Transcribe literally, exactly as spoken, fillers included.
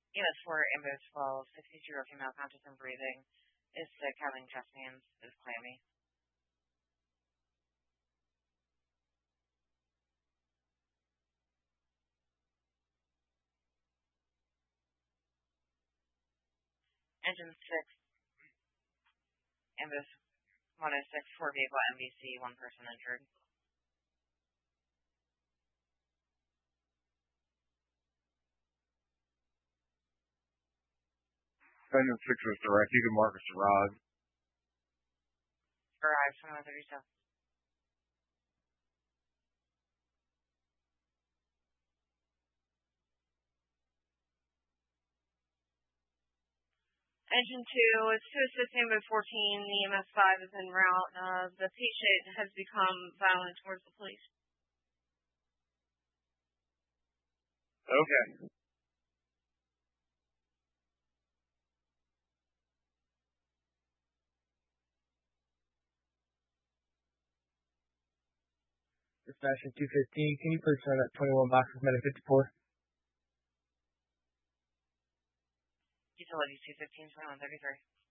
E M S four, ambulance twelve, sixty-two, female conscious and breathing, is sick, having chest pains, is clammy. Engine six, ambulance one oh six, four vehicle M B C, one person injured. Engine six is direct. You can mark us arrived. Arrived, twenty-one thirty-seven. Engine two is to assist ambulance fourteen. The E M S five is en route. Uh, the patient has become violent towards the police. Okay. Dispatcher two fifteen, can you please turn up twenty-one boxes, medic fifty-four? Utilities two fifteen, twenty-one thirty-three.